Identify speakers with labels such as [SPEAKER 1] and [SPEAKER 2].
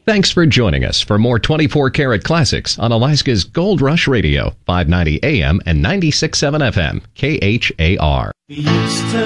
[SPEAKER 1] Thanks for joining us for more 24 Karat Classics on Alaska's Gold Rush Radio, 590 AM and 96.7 FM, KHAR.
[SPEAKER 2] We used to